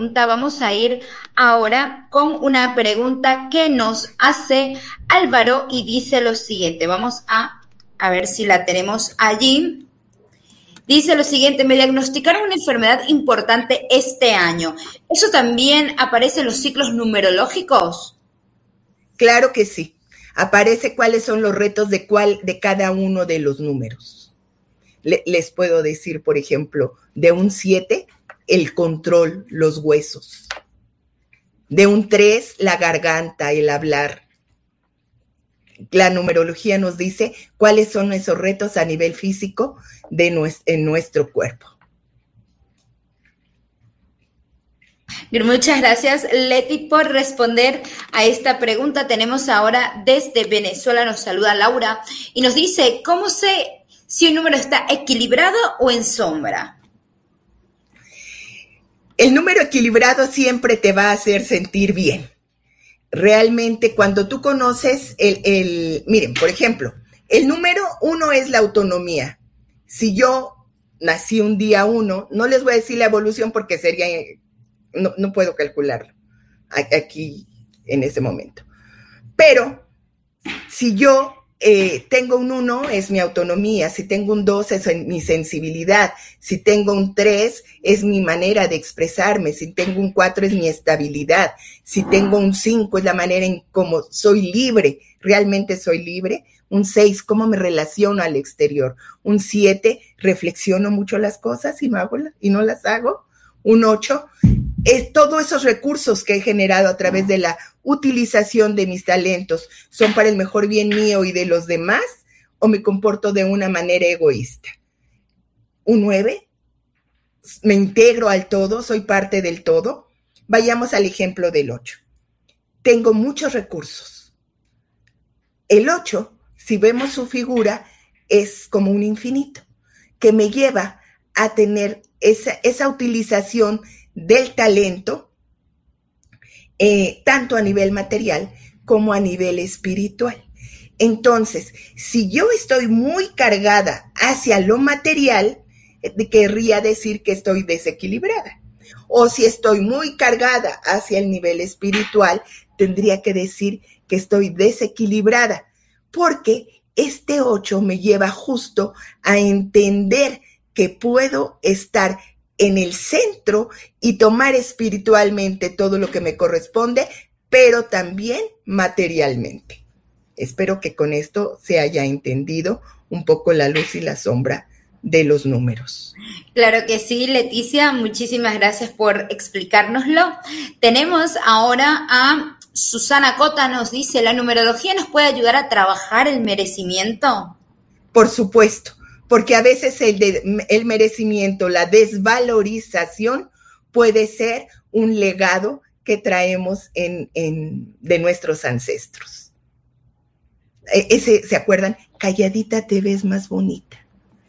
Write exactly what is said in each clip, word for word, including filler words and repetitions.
pregunta. Vamos a ir ahora con una pregunta que nos hace Álvaro y dice lo siguiente. Vamos a, a ver si la tenemos allí. Dice lo siguiente: me diagnosticaron una enfermedad importante este año. ¿Eso también aparece en los ciclos numerológicos? Claro que sí. Aparece cuáles son los retos de, cuál, de cada uno de los números. Le, les puedo decir, por ejemplo, de un siete, el control, los huesos. De un tres, la garganta, el hablar. La numerología nos dice cuáles son esos retos a nivel físico de nuestro, en nuestro cuerpo. Muchas gracias, Leti, por responder a esta pregunta. Tenemos ahora desde Venezuela, nos saluda Laura y nos dice: ¿cómo sé si un número está equilibrado o en sombra? El número equilibrado siempre te va a hacer sentir bien. Realmente, cuando tú conoces el, el, miren, por ejemplo, el número uno es la autonomía. Si yo nací un día uno, no les voy a decir la evolución porque sería, no, no puedo calcularlo aquí en ese momento. Pero si yo eh, tengo un uno, es mi autonomía. Si tengo un dos, es mi sensibilidad. Si tengo un tres, es mi manera de expresarme. Si tengo un cuatro, es mi estabilidad. Si tengo un cinco, es la manera en cómo soy libre. Realmente soy libre. Un seis, cómo me relaciono al exterior. Un siete, reflexiono mucho las cosas y, me hago la, y no las hago. Un ocho, es todos esos recursos que he generado a través de la utilización de mis talentos son para el mejor bien mío y de los demás, o me comporto de una manera egoísta. Un nueve, me integro al todo, soy parte del todo. Vayamos al ejemplo del ocho. Tengo muchos recursos. El ocho, si vemos su figura, es como un infinito que me lleva a tener esa, esa utilización del talento, eh, tanto a nivel material como a nivel espiritual. Entonces, si yo estoy muy cargada hacia lo material, eh, querría decir que estoy desequilibrada. O si estoy muy cargada hacia el nivel espiritual, tendría que decir que estoy desequilibrada, porque este ocho me lleva justo a entender que puedo estar en el centro y tomar espiritualmente todo lo que me corresponde, pero también materialmente. Espero que con esto se haya entendido un poco la luz y la sombra de los números. Claro que sí, Leticia, muchísimas gracias por explicárnoslo. Tenemos ahora a Susana Cota, nos dice: ¿la numerología nos puede ayudar a trabajar el merecimiento? Por supuesto. Porque a veces el, de, el merecimiento, la desvalorización puede ser un legado que traemos en, en, de nuestros ancestros. Ese, ¿se acuerdan? Calladita te ves más bonita.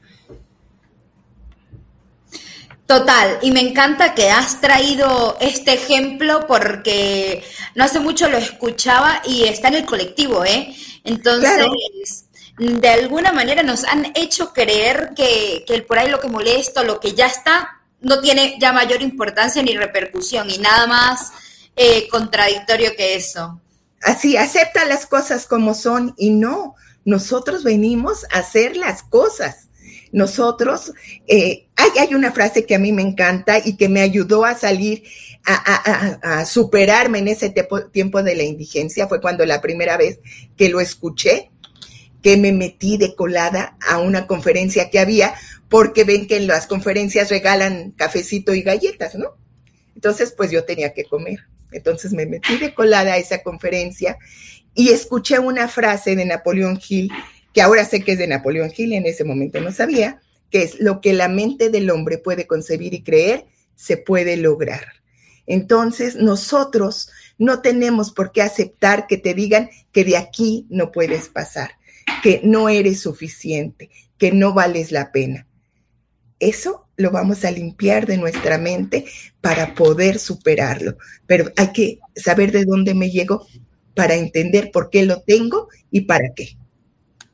Total, y me encanta que has traído este ejemplo porque no hace mucho lo escuchaba y está en el colectivo, ¿eh? Entonces... Claro. De alguna manera nos han hecho creer que, que por ahí lo que molesta, lo que ya está, no tiene ya mayor importancia ni repercusión y nada más eh, contradictorio que eso. Así, acepta las cosas como son y no, nosotros venimos a hacer las cosas. Nosotros, eh, hay, hay una frase que a mí me encanta y que me ayudó a salir, a, a, a, a superarme en ese tiempo, tiempo de la indigencia, fue cuando la primera vez que lo escuché, que me metí de colada a una conferencia que había, porque ven que en las conferencias regalan cafecito y galletas, ¿no? Entonces, pues yo tenía que comer. Entonces me metí de colada a esa conferencia y escuché una frase de Napoleón Hill, que ahora sé que es de Napoleón Hill, en ese momento no sabía, que es: lo que la mente del hombre puede concebir y creer, se puede lograr. Entonces, nosotros no tenemos por qué aceptar que te digan que de aquí no puedes pasar, que no eres suficiente, que no vales la pena. Eso lo vamos a limpiar de nuestra mente para poder superarlo. Pero hay que saber de dónde me llegó para entender por qué lo tengo y para qué.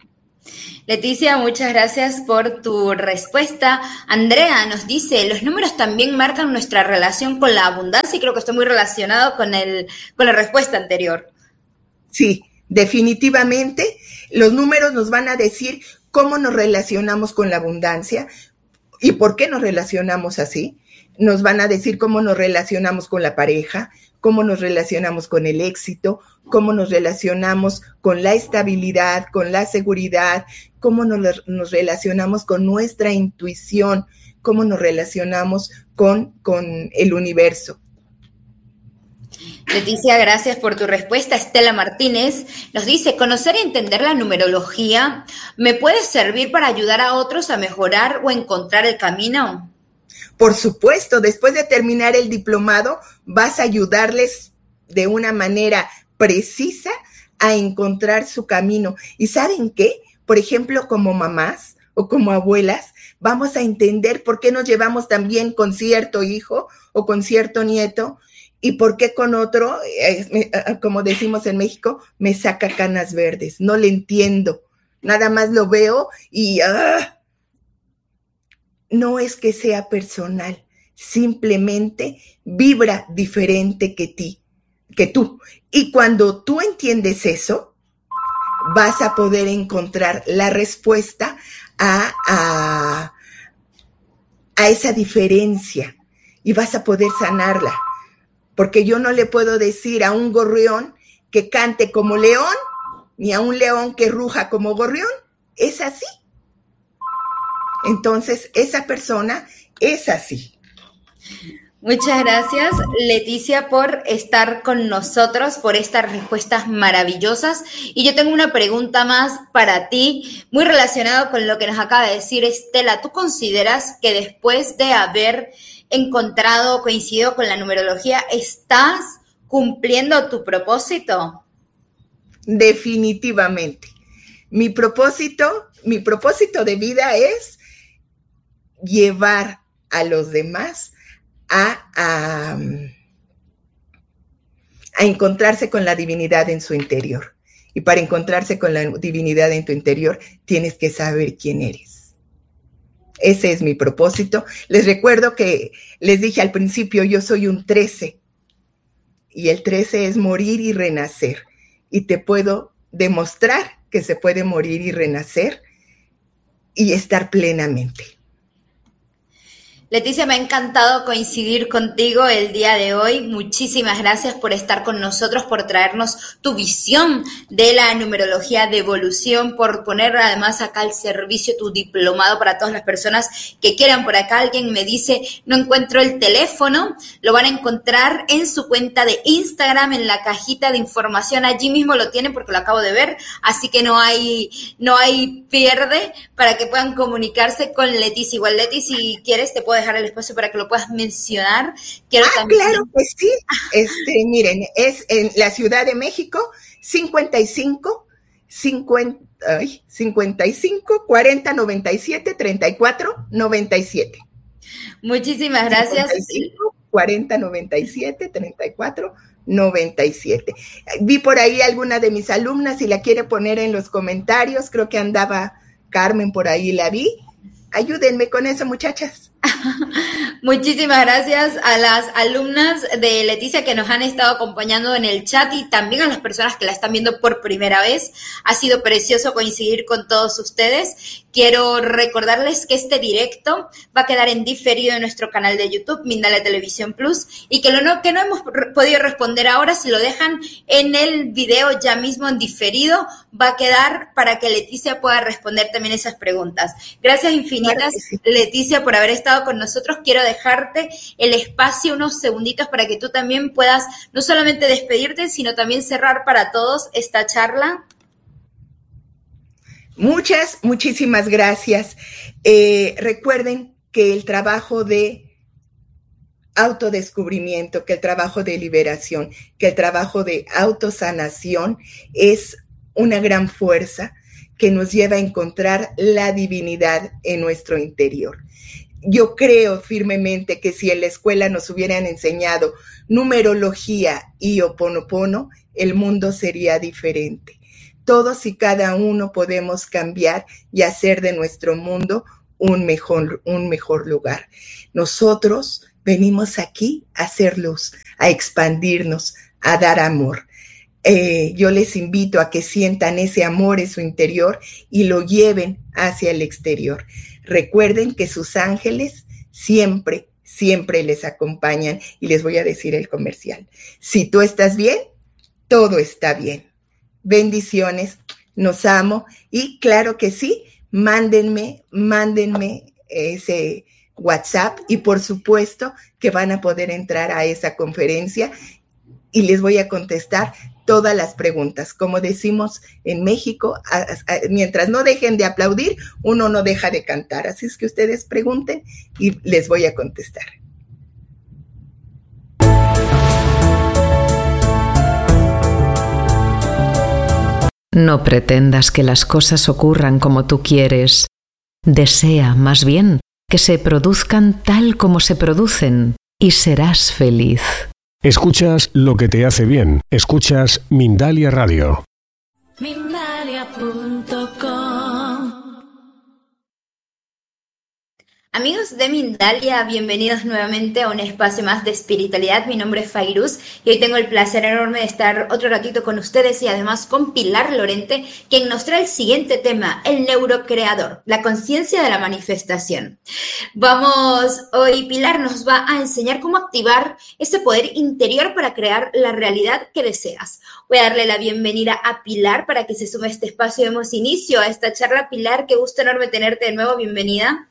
Leticia, muchas gracias por tu respuesta. Andrea nos dice, los números también marcan nuestra relación con la abundancia y creo que está muy relacionado con, el, con la respuesta anterior. Sí, definitivamente los números nos van a decir cómo nos relacionamos con la abundancia y por qué nos relacionamos así. Nos van a decir cómo nos relacionamos con la pareja, cómo nos relacionamos con el éxito, cómo nos relacionamos con la estabilidad, con la seguridad, cómo nos, nos relacionamos con nuestra intuición, cómo nos relacionamos con, con el universo. Leticia, gracias por tu respuesta. Estela Martínez nos dice, conocer y entender la numerología ¿me puede servir para ayudar a otros a mejorar o encontrar el camino? Por supuesto, después de terminar el diplomado, vas a ayudarles de una manera precisa a encontrar su camino. ¿Y saben qué? Por ejemplo, como mamás o como abuelas, vamos a entender por qué nos llevamos tan bien con cierto hijo o con cierto nieto y por qué con otro, eh, como decimos en México, me saca canas verdes. No le entiendo. Nada más lo veo y... Uh, no es que sea personal, simplemente vibra diferente que ti, que tú. Y cuando tú entiendes eso, vas a poder encontrar la respuesta a, a, a esa diferencia y vas a poder sanarla. Porque yo no le puedo decir a un gorrión que cante como león, ni a un león que ruja como gorrión. Es así. Entonces, esa persona es así. Muchas gracias, Leticia, por estar con nosotros, por estas respuestas maravillosas. Y yo tengo una pregunta más para ti, muy relacionado con lo que nos acaba de decir Estela. ¿Tú consideras que después de haber encontrado, coincidido con la numerología, estás cumpliendo tu propósito? Definitivamente. Mi propósito, mi propósito de vida es llevar a los demás a, a, a encontrarse con la divinidad en su interior. Y para encontrarse con la divinidad en tu interior, tienes que saber quién eres. Ese es mi propósito. Les recuerdo que les dije al principio, yo soy un trece. Y el trece es morir y renacer. Y te puedo demostrar que se puede morir y renacer y estar plenamente. Leticia, me ha encantado coincidir contigo el día de hoy. Muchísimas gracias por estar con nosotros, por traernos tu visión de la numerología de evolución, por poner además acá al servicio tu diplomado para todas las personas que quieran. Por acá alguien me dice, no encuentro el teléfono, lo van a encontrar en su cuenta de Instagram, en la cajita de información, allí mismo lo tienen porque lo acabo de ver, así que no hay, no hay pierde para que puedan comunicarse con Leticia. Igual, Leti, si quieres te puedo dejar el espacio para que lo puedas mencionar. Quiero ah, también... claro que sí. Este, miren, es en la Ciudad de México, cincuenta y cinco, cincuenta, ay, cincuenta y cinco, cuarenta, noventa y siete, treinta y cuatro, noventa y siete. Muchísimas gracias. cincuenta y cinco, cuarenta, noventa y siete, treinta y cuatro, noventa y siete. Vi por ahí alguna de mis alumnas, si la quiere poner en los comentarios, creo que andaba Carmen por ahí, la vi. Ayúdenme con eso, muchachas. Muchísimas gracias a las alumnas de Leticia que nos han estado acompañando en el chat y también a las personas que la están viendo por primera vez. Ha sido precioso coincidir con todos ustedes. Quiero recordarles que este directo va a quedar en diferido en nuestro canal de YouTube, Mindalia Televisión Plus, y que lo no, que no hemos podido responder ahora, si lo dejan en el video ya mismo en diferido, va a quedar para que Leticia pueda responder también esas preguntas. Gracias infinitas, claro sí. Leticia, por haber estado con nosotros. Quiero dejarte el espacio unos segunditos para que tú también puedas no solamente despedirte, sino también cerrar para todos esta charla. Muchas, muchísimas gracias. Eh, recuerden que el trabajo de autodescubrimiento, que el trabajo de liberación, que el trabajo de autosanación es una gran fuerza que nos lleva a encontrar la divinidad en nuestro interior. Yo creo firmemente que si en la escuela nos hubieran enseñado numerología y Ho'oponopono, el mundo sería diferente. Todos y cada uno podemos cambiar y hacer de nuestro mundo un mejor, un mejor lugar. Nosotros venimos aquí a hacer luz, a expandirnos, a dar amor. Eh, yo les invito a que sientan ese amor en su interior y lo lleven hacia el exterior. Recuerden que sus ángeles siempre, siempre les acompañan, y les voy a decir el comercial. Si tú estás bien, todo está bien. Bendiciones, nos amo, y claro que sí, mándenme, mándenme ese WhatsApp, y por supuesto que van a poder entrar a esa conferencia y les voy a contestar todas las preguntas. Como decimos en México, a, a, mientras no dejen de aplaudir, uno no deja de cantar. Así es que ustedes pregunten y les voy a contestar. No pretendas que las cosas ocurran como tú quieres. Desea, más bien, que se produzcan tal como se producen y serás feliz. Escuchas lo que te hace bien. Escuchas Mindalia Radio. Mindalia punto com. Amigos de Mindalia, bienvenidos nuevamente a un espacio más de espiritualidad. Mi nombre es Fairuz y hoy tengo el placer enorme de estar otro ratito con ustedes y además con Pilar Lorente, quien nos trae el siguiente tema, el neurocreador, la conciencia de la manifestación. Vamos, hoy Pilar nos va a enseñar cómo activar ese poder interior para crear la realidad que deseas. Voy a darle la bienvenida a Pilar para que se sume a este espacio. Demos inicio a esta charla. Pilar, qué gusto enorme tenerte de nuevo, bienvenida.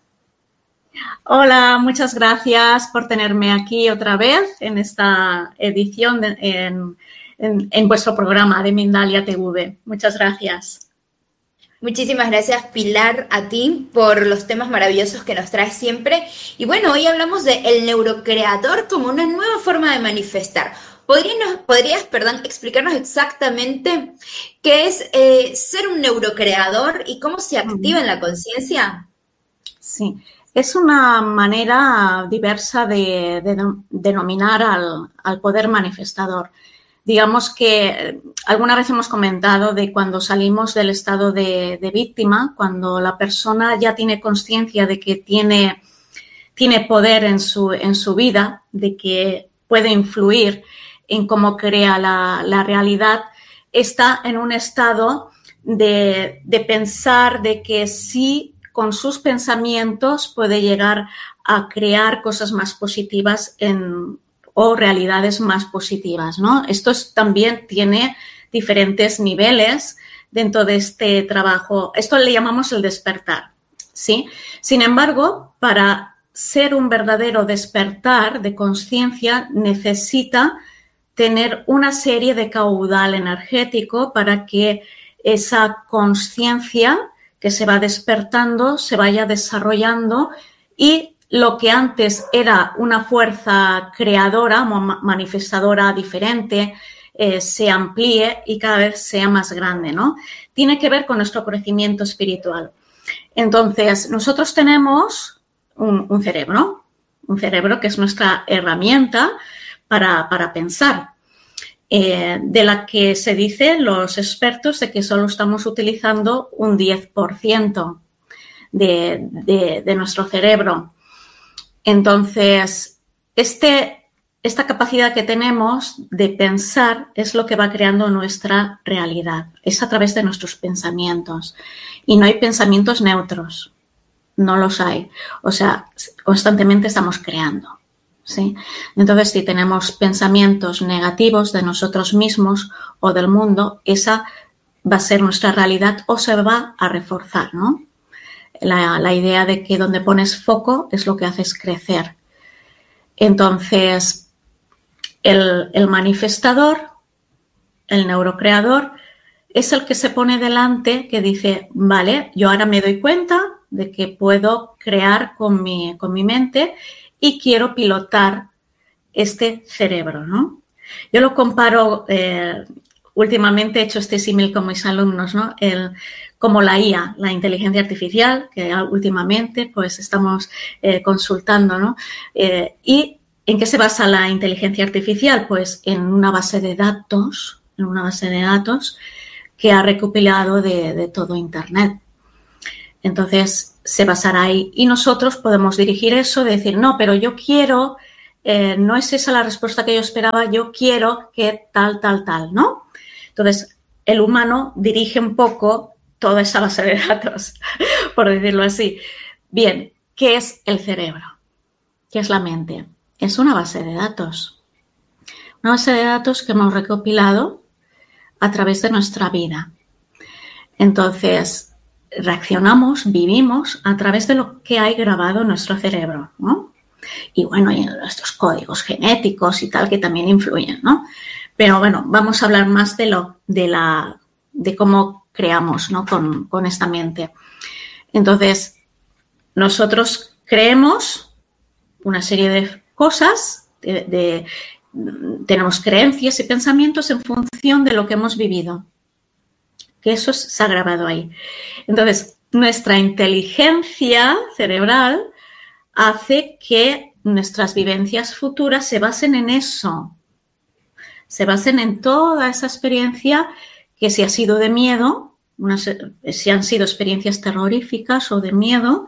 Hola, muchas gracias por tenerme aquí otra vez en esta edición de, en, en, en vuestro programa de Mindalia T V. Muchas gracias. Muchísimas gracias, Pilar, a ti por los temas maravillosos que nos traes siempre. Y bueno, hoy hablamos de el neurocreador como una nueva forma de manifestar. ¿Podrías, podrías perdón, explicarnos exactamente qué es eh, ser un neurocreador y cómo se activa en la conciencia? Sí. Es una manera diversa de, de, de denominar al, al poder manifestador. Digamos que alguna vez hemos comentado de cuando salimos del estado de, de víctima, cuando la persona ya tiene conciencia de que tiene, tiene poder en su, en su vida, de que puede influir en cómo crea la, la realidad, está en un estado de, de pensar de que sí, con sus pensamientos puede llegar a crear cosas más positivas en, o realidades más positivas, ¿no? Esto es, también tiene diferentes niveles dentro de este trabajo. Esto le llamamos el despertar, ¿sí? Sin embargo, para ser un verdadero despertar de conciencia necesita tener una serie de caudal energético para que esa conciencia que se va despertando, se vaya desarrollando y lo que antes era una fuerza creadora, manifestadora diferente, eh, se amplíe y cada vez sea más grande, ¿no? Tiene que ver con nuestro crecimiento espiritual. Entonces, nosotros tenemos un, un cerebro, un cerebro que es nuestra herramienta para, para pensar. Eh, de la que se dicen los expertos de que solo estamos utilizando un diez por ciento de, de, de nuestro cerebro. Entonces, este, esta capacidad que tenemos de pensar es lo que va creando nuestra realidad. Es a través de nuestros pensamientos. Y no hay pensamientos neutros. No los hay. O sea, constantemente estamos creando. ¿Sí? Entonces, si tenemos pensamientos negativos de nosotros mismos o del mundo, esa va a ser nuestra realidad o se va a reforzar, ¿no? La, la idea de que donde pones foco es lo que haces crecer. Entonces, el, el manifestador, el neurocreador, es el que se pone delante, que dice, vale, yo ahora me doy cuenta de que puedo crear con mi, con mi mente y quiero pilotar este cerebro, ¿no? Yo lo comparo, eh, últimamente he hecho este símil con mis alumnos, ¿no? El, como la I A, la inteligencia artificial, que últimamente pues estamos eh, consultando, ¿no? Eh, ¿Y en qué se basa la inteligencia artificial? Pues en una base de datos, en una base de datos que ha recopilado de, de todo Internet. Entonces, se basará ahí. Y nosotros podemos dirigir eso, de decir, no, pero yo quiero, eh, no es esa la respuesta que yo esperaba, yo quiero que tal, tal, tal, ¿no? Entonces, el humano dirige un poco toda esa base de datos, por decirlo así. Bien, ¿qué es el cerebro? ¿Qué es la mente? Es una base de datos. Una base de datos que hemos recopilado a través de nuestra vida. Entonces, reaccionamos, vivimos a través de lo que hay grabado en nuestro cerebro, ¿no? Y bueno, y nuestros códigos genéticos y tal que también influyen, ¿no? Pero bueno, vamos a hablar más de lo, de la, de cómo creamos, ¿no? Con, con esta mente. Entonces, nosotros creemos una serie de cosas, de, de, tenemos creencias y pensamientos en función de lo que hemos vivido. Que eso se ha grabado ahí. Entonces, nuestra inteligencia cerebral hace que nuestras vivencias futuras se basen en eso. Se basen en toda esa experiencia que si ha sido de miedo, unas, si han sido experiencias terroríficas o de miedo,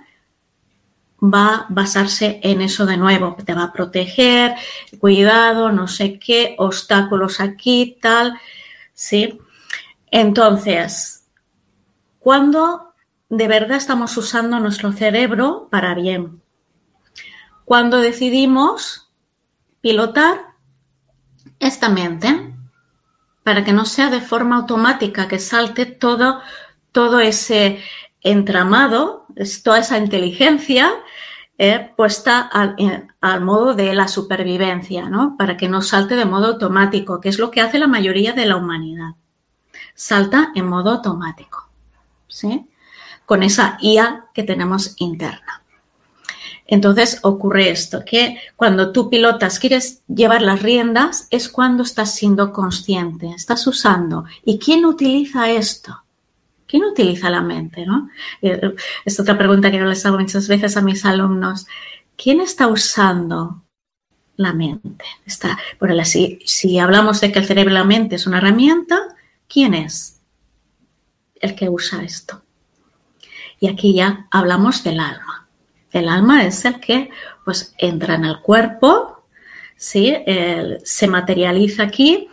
va a basarse en eso de nuevo. Te va a proteger, cuidado, no sé qué, obstáculos aquí, tal, ¿sí? Entonces, ¿cuándo de verdad estamos usando nuestro cerebro para bien? Cuando decidimos pilotar esta mente para que no sea de forma automática, que salte todo, todo ese entramado, toda esa inteligencia eh, puesta al, eh, al modo de la supervivencia, ¿no? Para que no salte de modo automático, que es lo que hace la mayoría de la humanidad. Salta en modo automático, ¿sí? Con esa I A que tenemos interna. Entonces ocurre esto, que cuando tú pilotas, quieres llevar las riendas, es cuando estás siendo consciente, estás usando. ¿Y quién utiliza esto? ¿Quién utiliza la mente, no? Es otra pregunta que yo les hago muchas veces a mis alumnos. ¿Quién está usando la mente? Está, bueno, si, si hablamos de que el cerebro y la mente es una herramienta, ¿quién es el que usa esto? Y aquí ya hablamos del alma. El alma es el que pues, entra en el cuerpo, ¿sí? El, se materializa aquí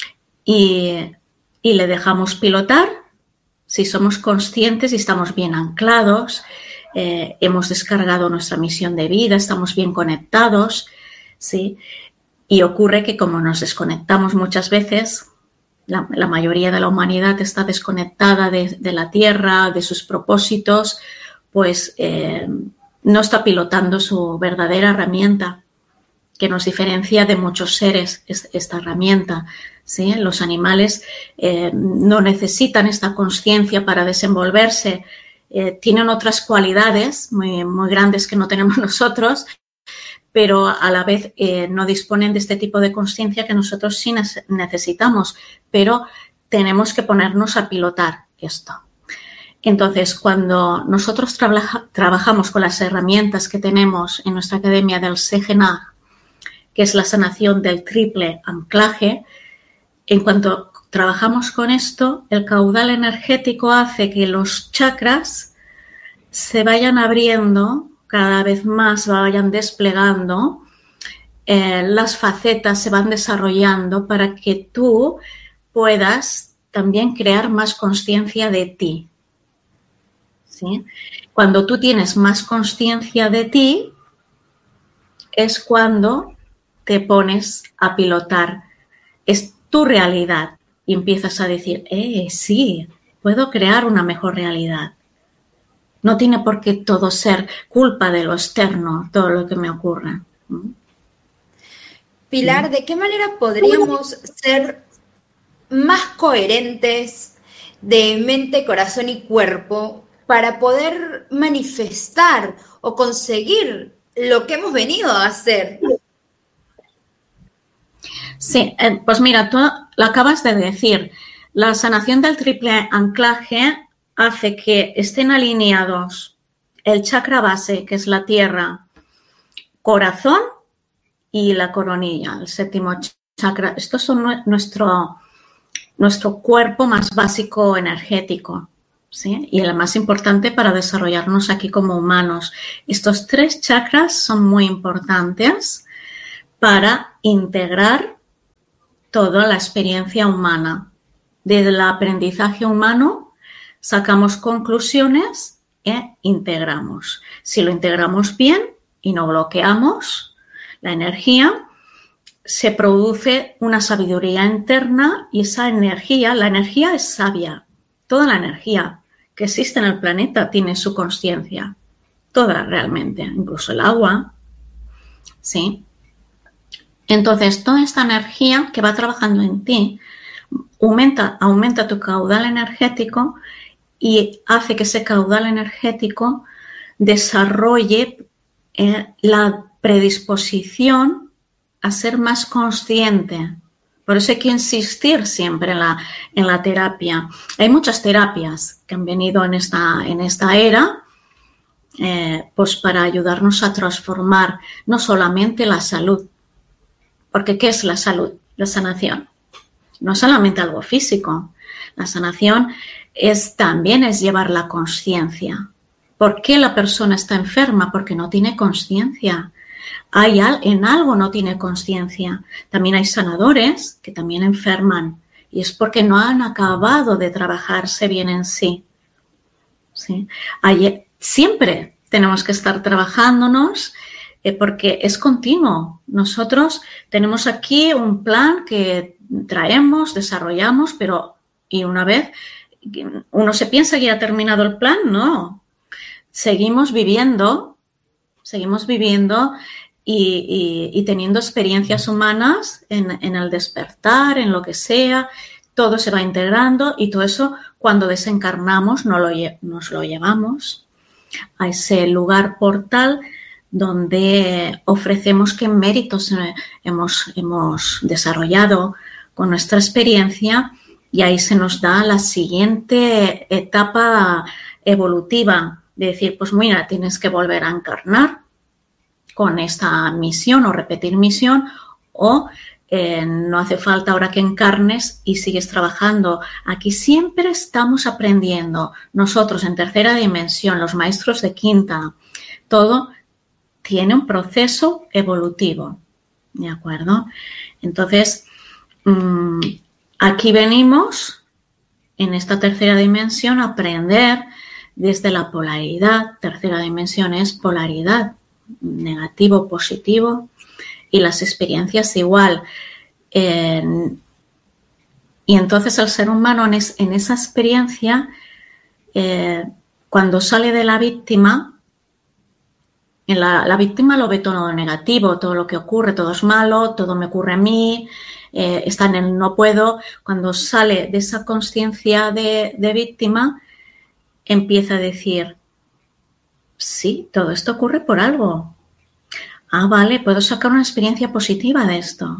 y, y le dejamos pilotar. Si somos conscientes y estamos bien anclados, eh, hemos descargado nuestra misión de vida, estamos bien conectados, ¿sí? Y ocurre que como nos desconectamos muchas veces, la, la mayoría de la humanidad está desconectada de, de la Tierra, de sus propósitos, pues eh, no está pilotando su verdadera herramienta, que nos diferencia de muchos seres, es, esta herramienta. ¿Sí? Los animales eh, no necesitan esta consciencia para desenvolverse, eh, tienen otras cualidades muy, muy grandes que no tenemos nosotros, pero a la vez eh, no disponen de este tipo de consciencia que nosotros sí necesitamos, pero tenemos que ponernos a pilotar esto. Entonces, cuando nosotros trabaja, trabajamos con las herramientas que tenemos en nuestra academia del Segenar, que es la sanación del triple anclaje, en cuanto trabajamos con esto, el caudal energético hace que los chakras se vayan abriendo cada vez más, vayan desplegando, eh, las facetas se van desarrollando para que tú puedas también crear más conciencia de ti. ¿Sí? Cuando tú tienes más conciencia de ti, es cuando te pones a pilotar es tu realidad y empiezas a decir, eh, sí, puedo crear una mejor realidad. No tiene por qué todo ser culpa de lo externo, todo lo que me ocurre. Pilar, ¿de qué manera podríamos ser más coherentes de mente, corazón y cuerpo para poder manifestar o conseguir lo que hemos venido a hacer? Sí, pues mira, tú lo acabas de decir. La sanación del triple anclaje hace que estén alineados el chakra base, que es la tierra, corazón y la coronilla, el séptimo chakra. Estos son nuestro, nuestro cuerpo más básico energético, ¿sí? Y el más importante para desarrollarnos aquí como humanos. Estos tres chakras son muy importantes para integrar toda la experiencia humana. Desde el aprendizaje humano sacamos conclusiones e integramos. Si lo integramos bien y no bloqueamos la energía, se produce una sabiduría interna y esa energía, la energía es sabia. Toda la energía que existe en el planeta tiene su consciencia. Toda realmente, incluso el agua. ¿Sí? Entonces, toda esta energía que va trabajando en ti aumenta, aumenta tu caudal energético y hace que ese caudal energético desarrolle eh, la predisposición a ser más consciente. Por eso hay que insistir siempre en la, en la terapia. Hay muchas terapias que han venido en esta, en esta era eh, pues para ayudarnos a transformar no solamente la salud, porque ¿qué es la salud? La sanación. No solamente algo físico. La sanación es, también es llevar la consciencia. ¿Por qué la persona está enferma? Porque no tiene consciencia. Hay al, en algo no tiene consciencia. También hay sanadores que también enferman y es porque no han acabado de trabajarse bien en sí. ¿Sí? Hay, siempre tenemos que estar trabajándonos eh, porque es continuo. Nosotros tenemos aquí un plan que traemos, desarrollamos, pero y una vez uno se piensa que ya ha terminado el plan, no. Seguimos viviendo, seguimos viviendo y, y, y teniendo experiencias humanas en, en el despertar, en lo que sea, todo se va integrando y todo eso cuando desencarnamos nos lo, nos lo llevamos a ese lugar portal donde ofrecemos qué méritos hemos, hemos desarrollado con nuestra experiencia y ahí se nos da la siguiente etapa evolutiva de decir, pues mira, tienes que volver a encarnar con esta misión o repetir misión o eh, no hace falta ahora que encarnes y sigues trabajando. Aquí siempre estamos aprendiendo. Nosotros en tercera dimensión, los maestros de quinta, todo tiene un proceso evolutivo, ¿de acuerdo? Entonces, mmm, aquí venimos en esta tercera dimensión a aprender desde la polaridad. Tercera dimensión es polaridad, negativo, positivo y las experiencias igual. Eh, y entonces el ser humano en, es, en esa experiencia, eh, cuando sale de la víctima, en la, la víctima lo ve todo negativo, todo lo que ocurre, todo es malo, todo me ocurre a mí, eh, está en el no puedo. Cuando sale de esa consciencia de, de víctima, empieza a decir, sí, todo esto ocurre por algo. Ah, vale, puedo sacar una experiencia positiva de esto.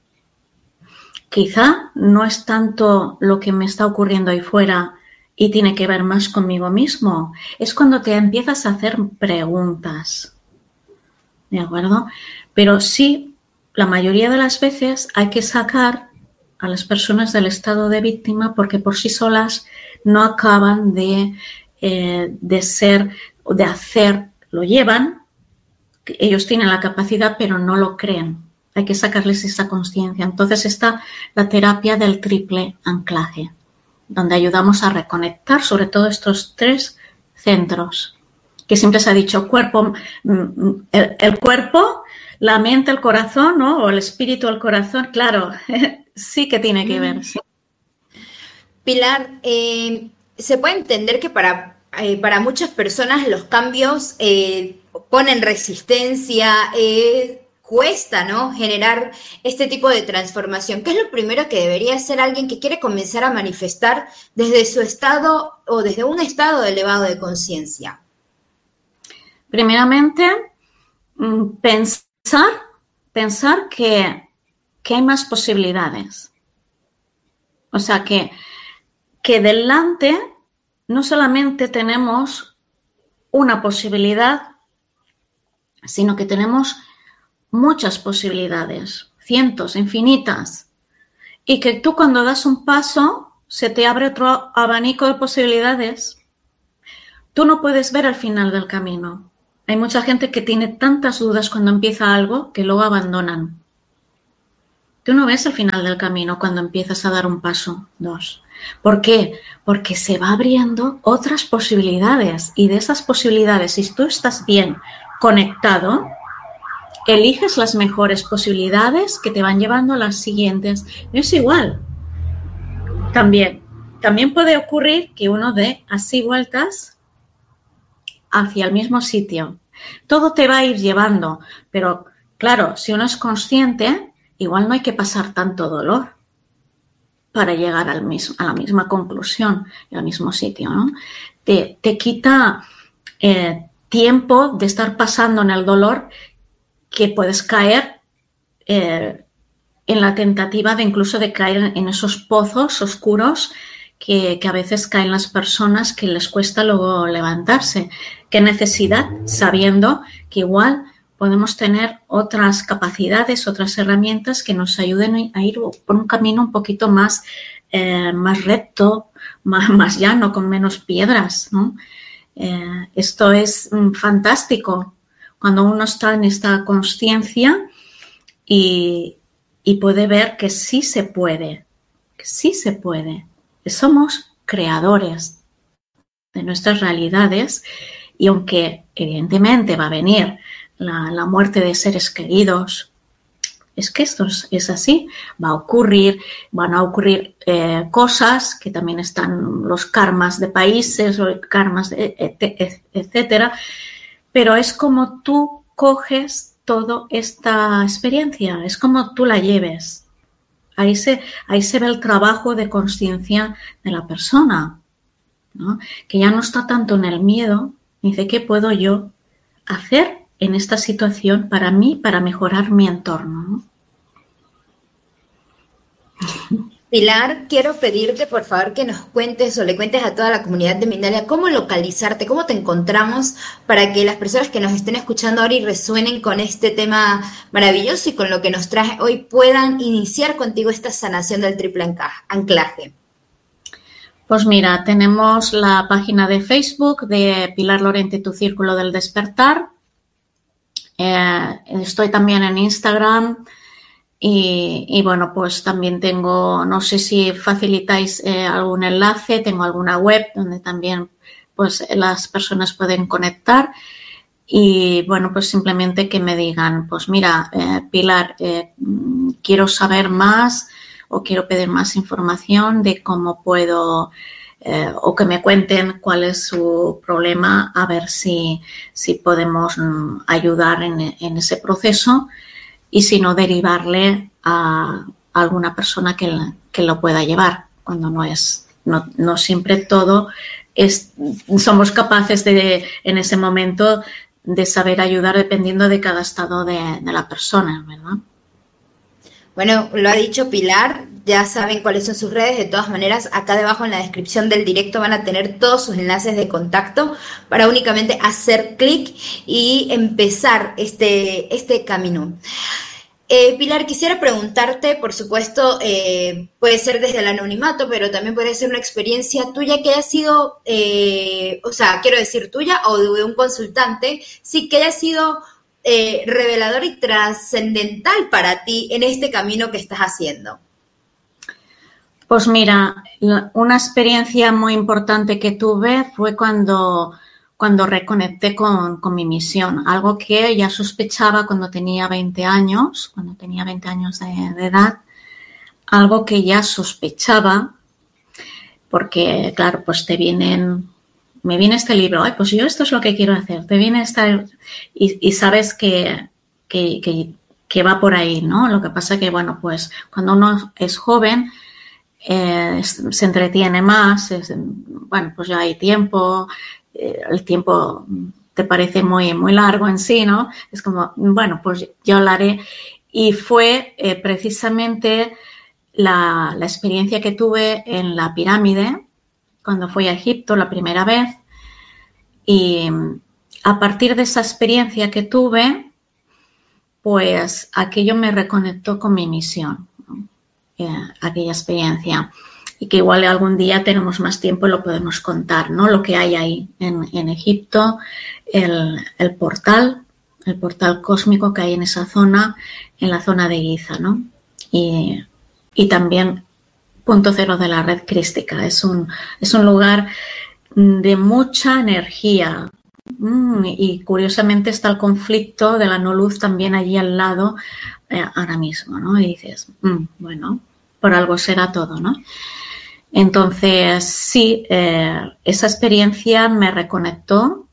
Quizá no es tanto lo que me está ocurriendo ahí fuera y tiene que ver más conmigo mismo. Es cuando te empiezas a hacer preguntas. ¿De acuerdo? Pero sí, la mayoría de las veces hay que sacar a las personas del estado de víctima porque por sí solas no acaban de, eh, de ser, de hacer, lo llevan, ellos tienen la capacidad pero no lo creen. Hay que sacarles esa conciencia. Entonces está la terapia del triple anclaje, donde ayudamos a reconectar sobre todo estos tres centros, que siempre se ha dicho cuerpo, el, el cuerpo, la mente, el corazón, ¿no? O el espíritu, el corazón, claro, sí que tiene que ver. Sí. Pilar, eh, se puede entender que para, eh, para muchas personas los cambios eh, ponen resistencia, eh, cuesta, ¿no? Generar este tipo de transformación. ¿Qué es lo primero que debería hacer alguien que quiere comenzar a manifestar desde su estado o desde un estado elevado de conciencia? Primeramente, pensar, pensar que, que hay más posibilidades. O sea, que, que delante no solamente tenemos una posibilidad, sino que tenemos muchas posibilidades, cientos, infinitas. y que tú cuando das un paso se te abre otro abanico de posibilidades. Tú no puedes ver al final del camino. Hay mucha gente que tiene tantas dudas cuando empieza algo que luego abandonan. Tú no ves el final del camino cuando empiezas a dar un paso, dos. ¿Por qué? Porque se va abriendo otras posibilidades y de esas posibilidades, si tú estás bien conectado, eliges las mejores posibilidades que te van llevando a las siguientes. Es igual. También, también puede ocurrir que uno dé así vueltas hacia el mismo sitio. Todo te va a ir llevando, pero claro, si uno es consciente, igual no hay que pasar tanto dolor para llegar al mismo, a la misma conclusión, al mismo sitio, ¿no? Te, te quita eh, tiempo de estar pasando en el dolor, que puedes caer eh, en la tentativa de incluso de caer en, en esos pozos oscuros que, que a veces caen las personas, que les cuesta luego levantarse. ¿Qué necesidad? Sabiendo que igual podemos tener otras capacidades, otras herramientas que nos ayuden a ir por un camino un poquito más, eh, más recto, más, más llano, con menos piedras, ¿no? Eh, esto es mm, fantástico cuando uno está en esta consciencia y, y puede ver que sí se puede, que sí se puede. Somos creadores de nuestras realidades y aunque evidentemente va a venir La, la muerte de seres queridos, es que esto es, es así, va a ocurrir, van a ocurrir eh, cosas que también están los karmas de países o karmas de et, etcétera, pero es como tú coges toda esta experiencia, es como tú la lleves. Ahí se, ahí se ve el trabajo de conciencia de la persona, ¿no? Que ya no está tanto en el miedo, dice, ¿qué puedo yo hacer en esta situación para mí, para mejorar mi entorno, ¿no? Pilar, quiero pedirte por favor que nos cuentes o le cuentes a toda la comunidad de Mindalia cómo localizarte, cómo te encontramos para que las personas que nos estén escuchando ahora y resuenen con este tema maravilloso y con lo que nos trae hoy puedan iniciar contigo esta sanación del triple anclaje. Pues mira, tenemos la página de Facebook de Pilar Lorente, tu Círculo del Despertar. Eh, estoy también en Instagram y, y bueno, pues también tengo, no sé si facilitáis eh, algún enlace, tengo alguna web donde también pues las personas pueden conectar y bueno, pues simplemente que me digan, pues mira, eh, Pilar, eh, quiero saber más o quiero pedir más información de cómo puedo Eh, o que me cuenten cuál es su problema, a ver si, si podemos mm, ayudar en, en ese proceso y si no, derivarle a, a alguna persona que, que lo pueda llevar, cuando no es, no, no siempre todo es, somos capaces de, en ese momento, de saber ayudar dependiendo de cada estado de, de la persona, ¿verdad? Bueno, lo ha dicho Pilar, ya saben cuáles son sus redes, de todas maneras acá debajo en la descripción del directo van a tener todos sus enlaces de contacto para únicamente hacer clic y empezar este, este camino. Eh, Pilar, quisiera preguntarte, por supuesto, eh, puede ser desde el anonimato, pero también puede ser una experiencia tuya que haya sido, eh, o sea, quiero decir tuya o de un consultante, sí que haya sido Eh, revelador y trascendental para ti en este camino que estás haciendo. Pues mira, una experiencia muy importante que tuve fue cuando, cuando reconecté con, con mi misión, algo que ya sospechaba cuando tenía veinte años, cuando tenía veinte años de, de edad, algo que ya sospechaba, porque claro, pues te vienen... me viene este libro, ay, pues yo esto es lo que quiero hacer, te viene esta y, y sabes que, que, que, que va por ahí, ¿no? Lo que pasa que, bueno, pues cuando uno es joven eh, se entretiene más, es, bueno, pues ya hay tiempo, eh, el tiempo te parece muy, muy largo en sí, ¿no? Es como, bueno, pues yo lo haré. Y fue eh, precisamente la, la experiencia que tuve en la pirámide, cuando fui a Egipto la primera vez, y a partir de esa experiencia que tuve, pues aquello me reconectó con mi misión, ¿no? eh, aquella experiencia. Y que igual algún día tenemos más tiempo y lo podemos contar, ¿no? Lo que hay ahí en, en Egipto, el, el portal, el portal cósmico que hay en esa zona, en la zona de Giza, ¿no? Y, y también punto cero de la red crística. Es un, es un lugar de mucha energía. Mm, y curiosamente está el conflicto de la no luz también allí al lado eh, ahora mismo, ¿no? Y dices, mm, bueno, por algo será todo, ¿no? Entonces, sí, eh, esa experiencia me reconectó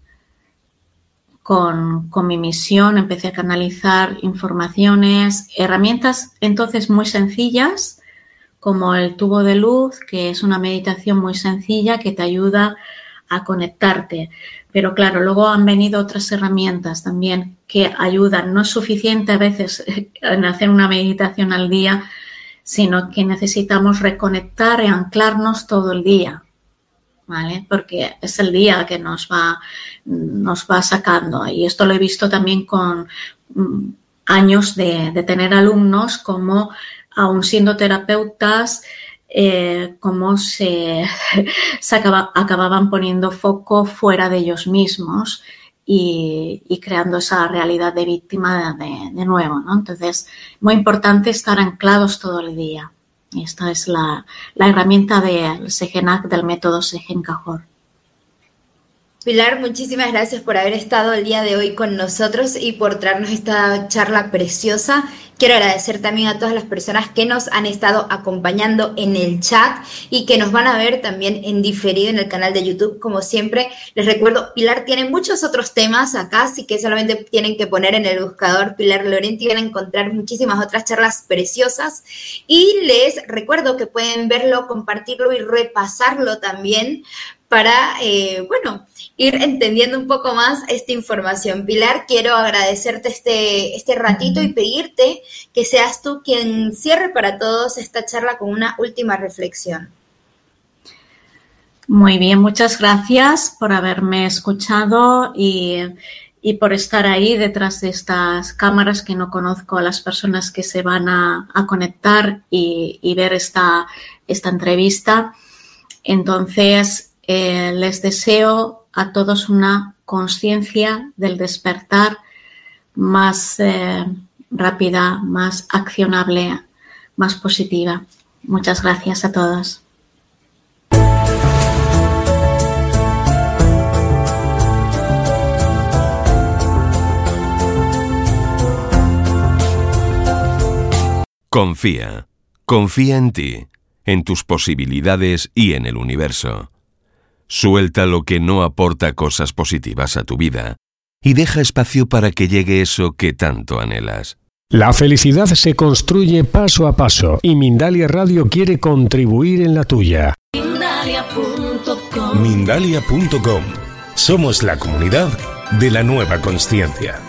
con, con mi misión, empecé a canalizar informaciones, herramientas entonces muy sencillas, como el tubo de luz, que es una meditación muy sencilla que te ayuda a conectarte. Pero claro, luego han venido otras herramientas también que ayudan. No es suficiente a veces en hacer una meditación al día, sino que necesitamos reconectar y anclarnos todo el día, ¿vale? Porque es el día que nos va, nos va sacando. Y esto lo he visto también con mm, años de, de tener alumnos, como aún siendo terapeutas, eh, cómo se, se acaba, acababan poniendo foco fuera de ellos mismos y, y creando esa realidad de víctima de, de nuevo, ¿no? Entonces, muy importante estar anclados todo el día. Y esta es la, la herramienta del Sejenak, del método Sejen Cajor. Pilar, muchísimas gracias por haber estado el día de hoy con nosotros y por traernos esta charla preciosa. Quiero agradecer también a todas las personas que nos han estado acompañando en el chat y que nos van a ver también en diferido en el canal de YouTube. Como siempre, les recuerdo, Pilar tiene muchos otros temas acá, así que solamente tienen que poner en el buscador Pilar Lorente y van a encontrar muchísimas otras charlas preciosas. Y les recuerdo que pueden verlo, compartirlo y repasarlo también para, eh, bueno, ir entendiendo un poco más esta información. Pilar, quiero agradecerte este, este ratito y pedirte que seas tú quien cierre para todos esta charla con una última reflexión. Muy bien, muchas gracias por haberme escuchado y, y por estar ahí detrás de estas cámaras, que no conozco a las personas que se van a, a conectar y, y ver esta, esta entrevista. Entonces, Eh, les deseo a todos una conciencia del despertar más eh, rápida, más accionable, más positiva. Muchas gracias a todos. Confía. Confía en ti, en tus posibilidades y en el universo. Suelta lo que no aporta cosas positivas a tu vida y deja espacio para que llegue eso que tanto anhelas. La felicidad se construye paso a paso y Mindalia Radio quiere contribuir en la tuya. Mindalia punto com. Mindalia punto com. Somos la comunidad de la nueva consciencia.